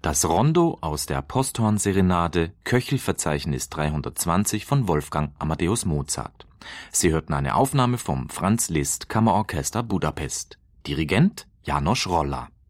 Das Rondo aus der Posthorn-Serenade Köchelverzeichnis 320 von Wolfgang Amadeus Mozart. Sie hörten eine Aufnahme vom Franz Liszt Kammerorchester Budapest. Dirigent János Rolla.